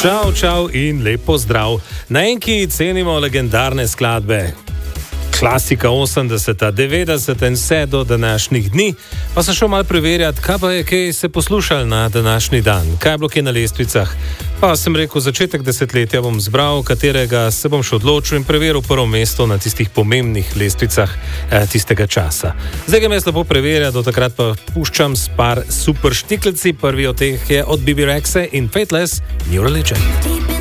Čau in lepo zdrav. Na Enki cenimo legendarne skladbe. Klasika 80, 90 in vse do današnjih dni, pa sem šel malo preverjati, kaj pa je kaj se poslušal na današnji dan, kaj je bilo kaj na lestvicah. Pa sem rekel, začetek desetletja bom zbral, katerega se bom še odločil in preveril prvo mesto na tistih pomembnih lestvicah tistega časa. Zdaj ga me slabo preverja, do takrat pa puščam s par super štiklici. Prvi od teh je od Bibi Rexe in Fateless New Religion.